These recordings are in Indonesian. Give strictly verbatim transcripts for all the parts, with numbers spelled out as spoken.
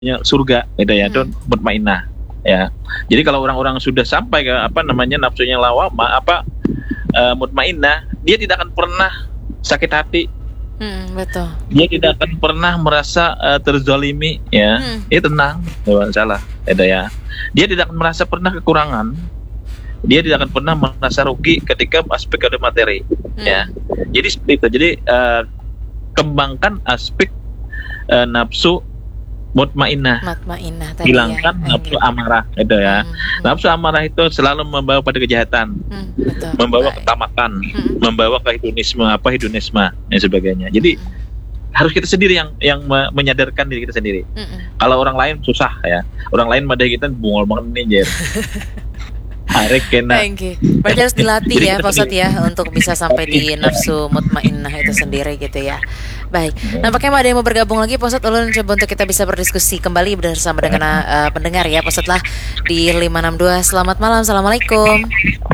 surga gitu ya, itu Hmm. mutmainnah ya. Jadi kalau orang-orang sudah sampai ke apa namanya nafsunya lawama apa eh, mutmainnah, dia tidak akan pernah sakit hati, Hmm, betul. dia tidak akan pernah merasa eh, terzalimi ya. Hmm. Dia tenang, tidak salah gitu ya. Dia tidak akan merasa pernah kekurangan, dia tidak akan pernah merasa rugi ketika aspek ada materi Hmm. ya. Jadi seperti itu. Jadi eh, kembangkan aspek eh, nafsu mutmainnah, Mutmainnah tadi hilangkan ya. nafsu Enggak. amarah itu ya. Hmm. Hmm. Nafsu amarah itu selalu membawa pada kejahatan, Hmm, betul. membawa Baik. ketamakan, Hmm. membawa ke hedonisme apa hedonisme dan sebagainya. Jadi harus kita sendiri yang yang me- menyadarkan diri kita sendiri. Hmm. Kalau orang lain susah ya. Orang lain madah kita bungol banget nih, Jer. Arek kena. Oke. Berarti harus dilatih Jadi ya kita Pak Ustadz ya untuk bisa sampai di Tapi, nafsu mutmainnah itu sendiri gitu ya. Baik. Nampaknya ada yang mau bergabung lagi Pak Ustadz. Ulun coba untuk kita bisa berdiskusi kembali bersama dengan uh, pendengar ya Pak Ustadz lah di lima enam dua. Selamat malam. Assalamualaikum.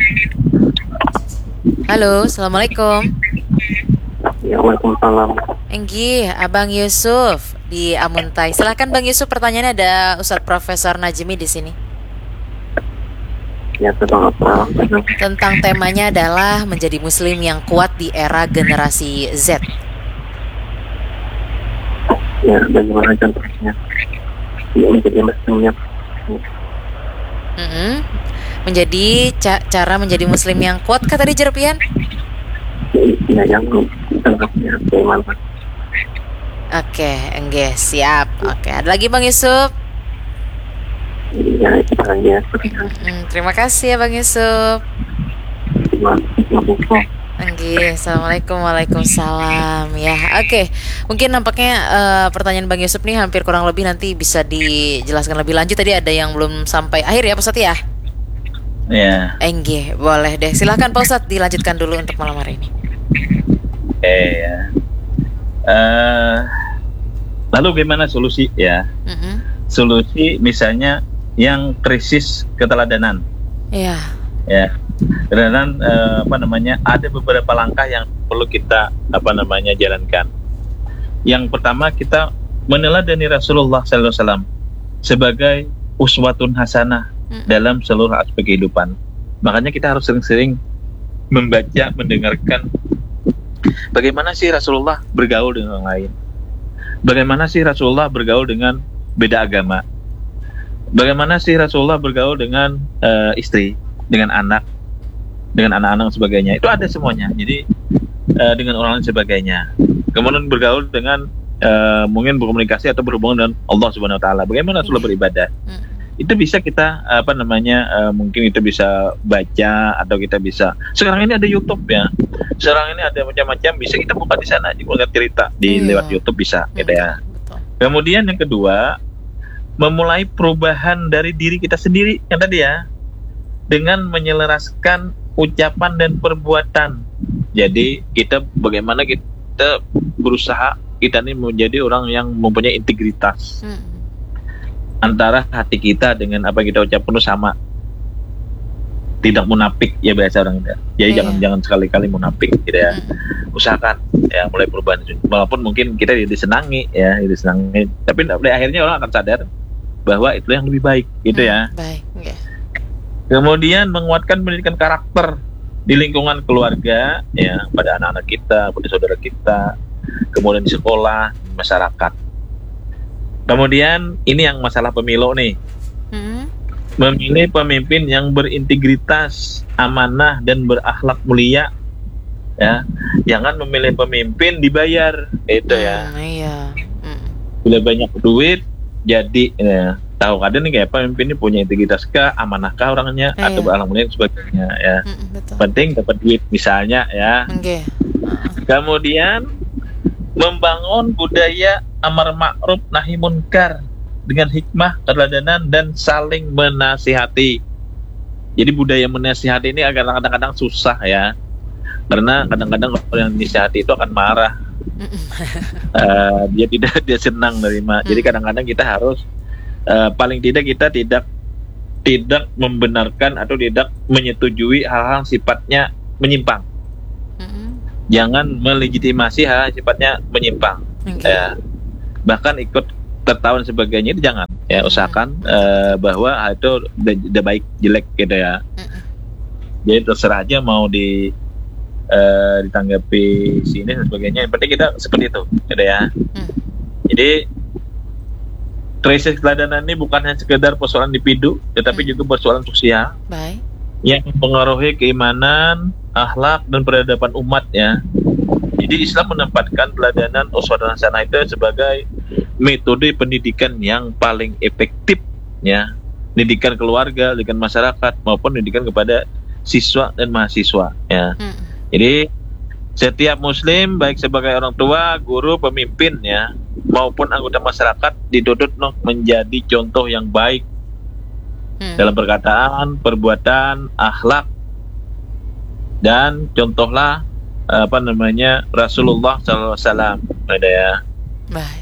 Halo, Assalamualaikum. Ya, Waalaikumsalam. Enggi, Abang Yusuf di Amuntai. Silahkan Bang Yusuf, pertanyaannya ada Ustadz Profesor Najmi di sini. Ya, tentang apa? Tentang temanya adalah menjadi muslim yang kuat di era generasi Z. Ya, bagaimana contohnya? Ya, menjadi muslimnya. Mm-mm. Menjadi ca- cara menjadi muslim yang kuat kata tadi Jerpian? Ya, yang tengahnya bagaimana? Oke, engge, siap. Oke, ada lagi Bang Yusuf? Ya, itu saja. Mm, terima kasih ya Bang Yusuf. Terima kasih. Engge, Assalamualaikum. Waalaikumsalam. Ya, oke. Mungkin nampaknya eh, pertanyaan Bang Yusuf nih hampir kurang lebih nanti bisa dijelaskan lebih lanjut. Tadi ada yang belum sampai akhir ya Pak Ustadz ya? ya. Engge, boleh deh. Silahkan Pak Ustadz dilanjutkan dulu untuk malam hari ini. Eh ya. Eh, lalu gimana solusi ya? Mm-mm. Solusi misalnya yang krisis keteladanan Iya. ya. Keteladanan eh, apa namanya? Ada beberapa langkah yang perlu kita apa namanya jalankan. Yang pertama kita meneladani Rasulullah sallallahu alaihi wasallam sebagai uswatun hasanah Mm. dalam seluruh aspek kehidupan. Makanya kita harus sering-sering membaca, mendengarkan bagaimana sih Rasulullah bergaul dengan orang lain. Bagaimana sih Rasulullah bergaul dengan beda agama. Bagaimana sih Rasulullah bergaul dengan uh, istri, dengan anak, dengan anak-anak sebagainya. Itu ada semuanya. Jadi uh, dengan orang lain sebagainya. Kemudian bergaul dengan uh, mungkin berkomunikasi atau berhubungan dengan Allah Subhanahu Wa Taala. Bagaimana Rasulullah beribadah. Mm. Itu bisa kita apa namanya uh, mungkin itu bisa baca atau kita bisa. Sekarang ini ada YouTube ya. Sekarang ini ada macam-macam, bisa kita buka di sana, juga lihat cerita di Iya. lewat YouTube bisa, gitu ya. Betul. Kemudian yang kedua, memulai perubahan dari diri kita sendiri yang tadi ya, dengan menyelaraskan ucapan dan perbuatan. Jadi kita bagaimana kita berusaha kita ini menjadi orang yang mempunyai integritas Mm. antara hati kita dengan apa yang kita ucapkan itu sama. Tidak munafik ya bahasa orang Indonesia. Jadi Iya. jangan jangan sekali-kali munafik gitu ya. Mm. Usahakan ya mulai perubahan. Walaupun mungkin kita disenangi ya, disenangi, tapi pada akhirnya orang akan sadar bahwa itu yang lebih baik gitu ya. Baik. Oke. Kemudian menguatkan pendidikan karakter di lingkungan keluarga ya, pada anak-anak kita, pada saudara kita, kemudian di sekolah, masyarakat. Kemudian ini yang masalah pemilu nih. Mm. Memilih pemimpin yang berintegritas, amanah dan berakhlak mulia. Ya, jangan memilih pemimpin dibayar, itu ya. Mm, iya. Mm. Bila banyak duit, jadi ya, tahu kadang nih kayak pemimpin ini punya integritas kah, amanahkah orangnya, Iya. atau berakhlak mulia dan sebagainya. Ya, Mm, betul. penting dapat duit misalnya ya. Oke. Kemudian membangun budaya amar ma'ruf nahi munkar dengan hikmah, keteladanan dan saling menasihati. Jadi budaya menasihati ini agak kadang-kadang susah ya, karena kadang-kadang orang yang disihati itu akan marah. Uh, dia tidak dia senang nerima. Jadi kadang-kadang kita harus uh, paling tidak kita tidak tidak membenarkan atau tidak menyetujui hal-hal yang sifatnya menyimpang. Mm. Jangan melegitimasi hal yang sifatnya menyimpang. Oke. Ya. Bahkan ikut tertawa dan sebagainya itu jangan ya, Hmm. usahakan eh, bahwa hal itu udah, udah baik jelek gitu ya. Mm-mm. Jadi terserah aja mau di eh, ditanggapi sini dan sebagainya. Yang penting kita seperti itu gitu ya. Hmm. Jadi krisis keteladanan ini bukan hanya sekedar persoalan individu, tetapi Hmm. juga persoalan sosial Baik. yang mempengaruhi keimanan, akhlak dan peradaban umat ya. Jadi Islam menempatkan teladanan uswatun hasanah itu sebagai metode pendidikan yang paling efektif ya, pendidikan keluarga, pendidikan masyarakat maupun pendidikan kepada siswa dan mahasiswa ya. Hmm. Jadi setiap muslim baik sebagai orang tua, guru, pemimpin ya maupun anggota masyarakat dituntut untuk menjadi contoh yang baik Hmm. dalam perkataan, perbuatan, akhlak, dan contohlah apa namanya Rasulullah shallallahu alaihi wasallam. Ada ya. Baik.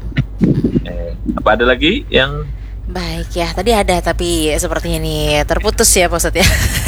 Eh, apa ada lagi yang Baik ya, tadi ada tapi sepertinya nih terputus ya Pak Ustadz ya.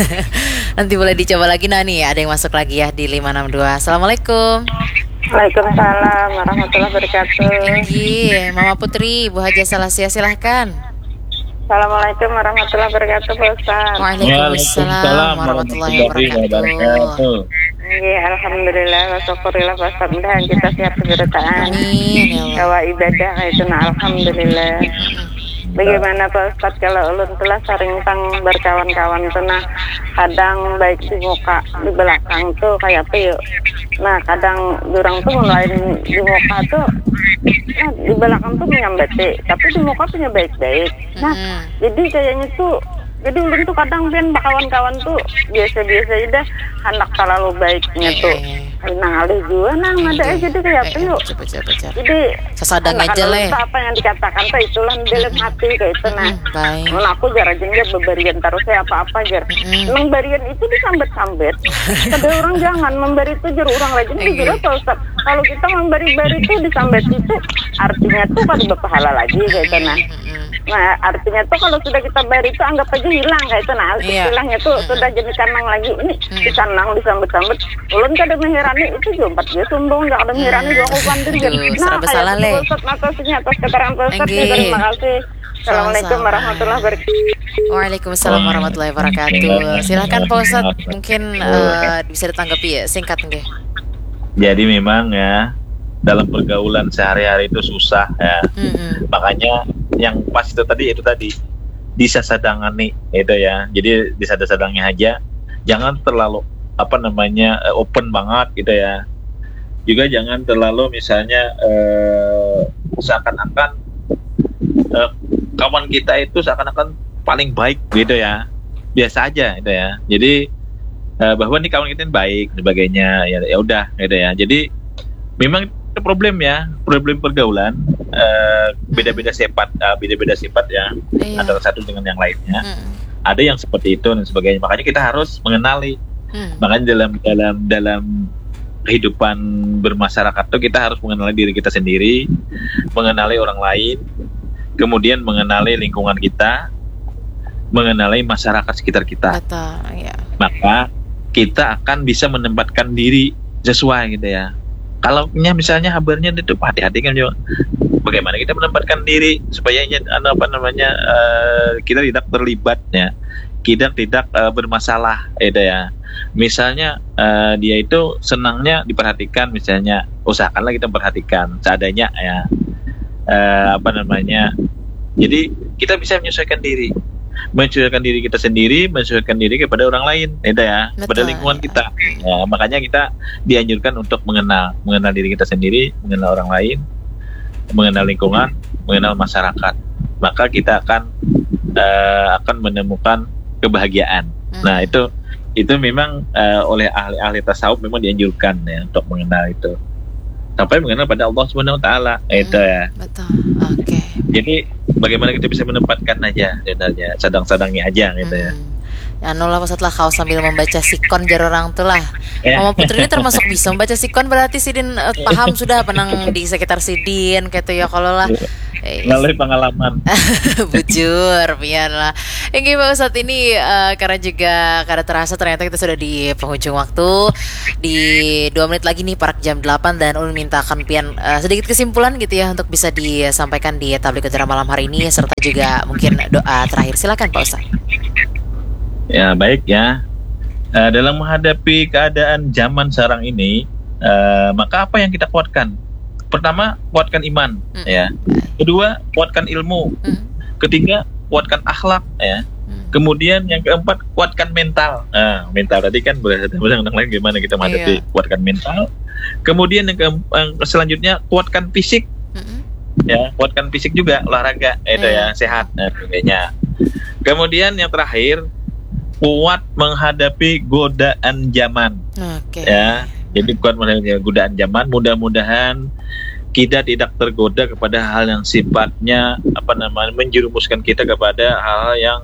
Nanti boleh dicoba lagi. Nah nih ada yang masuk lagi ya di lima enam dua. Assalamualaikum. Waalaikumsalam warahmatullahi wabarakatuh. Tinggi, Mama Putri, Bu Haja Salasia silahkan. Assalamualaikum warahmatullahi wabarakatuh, Pak Ustaz. Waalaikumsalam warahmatullahi wabarakatuh. Iya, alhamdulillah wa syukurillah Pak Ustaz. Mudahan kita sehat keberkataan. Amin ya Allah. Kawa ibadah itu nah alhamdulillah. Bagaimana Pak Ustaz kalau ulun telah sering tang berkawan-kawan tuh nah kadang baik di muka di belakang tuh kayak apa yuk. Nah kadang durang tuh mulai di muka tuh nah, di belakang tuh menyambati tapi di muka punya baik-baik. Nah Mm-mm. jadi kayaknya tuh jadi ulun tuh kadang ben kawan-kawan tuh biasa-biasa aja hendak terlalu baiknya tuh. Nah alih juga nah ada aja jadi kayak apa yuk. Coba coba coba. Jadi Sesadang anak-anak aja leh. lupa apa yang dikatakan tuh itulah di dalam hati kayak itu nah. Mm, baik. Mun aku jarang dia bebarian terus saya apa-apa jar. Mm. Emang barian itu disambet-sambet. Tapi orang jangan memberi itu jar orang rajin itu juga Pak Ustaz. Kalau kita memberi-beri itu disambet itu artinya tuh pada berpahala lagi kayak itu nah. Mm-mm. Nah artinya tuh kalau sudah kita beri itu anggap aja hilang kayak itu nah. Iya. Istilahnya tuh sudah jadi kanang lagi ini disanang disambet-sambet. Ulun kada mengherani itu juga empat dia sombong enggak ada mengherani dua aku pandir jar. Aduh, Nah serba salah, kayak Le. itu Ustaz makasihnya atas keterangan Pak Ustaz. Enggih. Terima kasih. Assalamualaikum Sama-sama. warahmatullahi wabarakatuh. Waalaikumsalam warahmatullahi wabarakatuh. Silakan Pak Ustadz, mungkin eh, bisa ditanggapi ya singkat nggih. jadi memang ya dalam pergaulan sehari-hari itu susah ya. Mm-mm. Makanya yang pas itu tadi itu tadi disasadangani itu ya. Jadi disadang-sadangnya aja. Jangan terlalu apa namanya eh, open banget gitu ya. Juga jangan terlalu misalnya eh, seakan-akan eh, kawan kita itu seakan-akan paling baik gitu ya. Biasa aja gitu ya. Jadi eh, bahwa nih kawan kita ini baik dan sebagainya ya ya udah gitu ya. Jadi memang itu problem ya, problem pergaulan eh, beda-beda sifat, eh, beda-beda sifat ya Iya. antara satu dengan yang lainnya. Mm. Ada yang seperti itu dan sebagainya. Makanya kita harus mengenali. Mm. Makanya dalam dalam dalam kehidupan bermasyarakat itu kita harus mengenali diri kita sendiri, mengenali orang lain, kemudian mengenali lingkungan kita, mengenali masyarakat sekitar kita. Betul, ya. Maka kita akan bisa menempatkan diri sesuai gitu ya. Kalau misalnya kabarnya itu hati-hati kan juga. Bagaimana kita menempatkan diri supaya apa namanya uh, kita tidak terlibat ya, kita tidak uh, bermasalah itu ya. Misalnya uh, dia itu senangnya diperhatikan, misalnya usahakanlah kita perhatikan seadanya ya. Uh, apa namanya? Jadi kita bisa menyesuaikan diri. Menyesuaikan diri kita sendiri, menyesuaikan diri kepada orang lain, itu ya, Betul, pada lingkungan ya. kita. Ya, makanya kita dianjurkan untuk mengenal, mengenal diri kita sendiri, mengenal orang lain, mengenal lingkungan, mengenal masyarakat. Maka kita akan uh, akan menemukan kebahagiaan. Hmm. Nah itu itu memang uh, oleh ahli-ahli tasawuf memang dianjurkan ya untuk mengenal itu. Sampai mengenal pada Allah Subhanahu Wa Taala, itu ya. Betul. Oke. Jadi bagaimana kita bisa menempatkan aja sebenarnya sadang-sadangnya aja gitu ya. Hmm. anu lah Ustaz lah kau sambil membaca sikon jar orang tuh lah. Ya. Mama Putri ini termasuk bisa membaca sikon, berarti Sidin uh, paham sudah penang di sekitar Sidin gitu ya kalau lah. Eh, Melalui pengalaman. Bujur, biar lah. Yang Pak Ustadz ini uh, karena juga karena terasa ternyata kita sudah di penghujung waktu. Di dua menit lagi nih parak jam delapan dan ulun mintakan pian uh, sedikit kesimpulan gitu ya untuk bisa disampaikan di tablik utara malam hari ini serta juga mungkin doa terakhir. Silakan Pak Ustadz. Ya baik ya. Uh, dalam menghadapi keadaan zaman sekarang ini, uh, maka apa yang kita kuatkan? Pertama, kuatkan iman, mm. ya. Kedua, kuatkan ilmu. Mm. Ketiga, kuatkan akhlak, ya. Mm. Kemudian yang keempat, kuatkan mental. Nah, mental tadi kan berdasarkan lain gimana kita menghadapi, yeah. Kuatkan mental. Kemudian yang, ke- yang selanjutnya, kuatkan fisik, mm-hmm. ya. Kuatkan fisik juga, olahraga, itu yeah. ya, sehat, nah, sebagainya. Kemudian yang terakhir, kuat menghadapi godaan zaman, okay. ya. Jadi kuat menghadapi godaan zaman. Mudah-mudahan kita tidak tergoda kepada hal yang sifatnya apa namanya menjerumuskan kita kepada hal-hal yang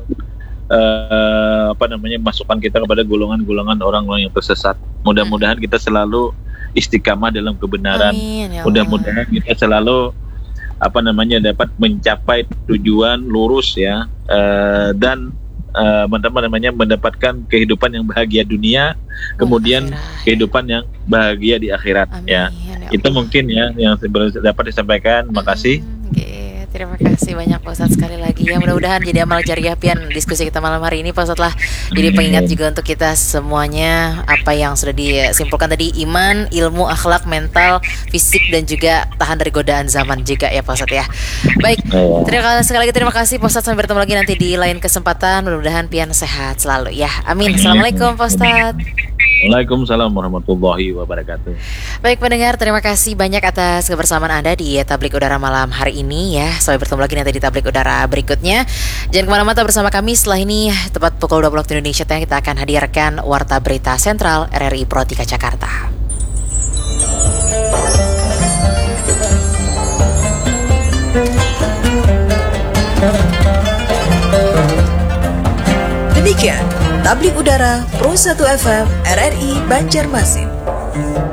uh, apa namanya masukkan kita kepada golongan-golongan orang-orang yang tersesat. Mudah-mudahan kita selalu istiqamah dalam kebenaran. Amin, ya Mudah-mudahan kita selalu apa namanya dapat mencapai tujuan lurus ya uh, dan Uh, namanya mendapatkan kehidupan yang bahagia dunia, kemudian akhirat. Kehidupan yang bahagia di akhirat. Amin, ya. ya itu mungkin ya yang dapat disampaikan. Makasih. Hmm, okay. Terima kasih banyak Pak Ustadz sekali lagi ya, mudah-mudahan jadi amal jariah pian diskusi kita malam hari ini Pak Ustadz lah. Jadi pengingat juga untuk kita semuanya apa yang sudah disimpulkan tadi, iman, ilmu, akhlak, mental, fisik dan juga tahan dari godaan zaman juga ya Pak Ustadz ya. Baik, terima kasih sekali lagi, terima kasih Pak Ustadz, sampai bertemu lagi nanti di lain kesempatan. Mudah-mudahan pian sehat selalu ya. Amin. Assalamualaikum Pak Ustadz. Waalaikumsalam warahmatullahi wabarakatuh. Baik pendengar, terima kasih banyak atas kebersamaan Anda di Tablik Udara malam hari ini ya. Sampai bertemu lagi nanti di Tablik Udara berikutnya. Jangan kemana-mana bersama kami. Setelah ini tepat pukul dua puluh waktu Indonesia Tengah kita akan hadirkan Warta Berita Sentral R R I Pro tiga Jakarta. Demikian Tablik Udara Pro satu F M R R I Banjarmasin.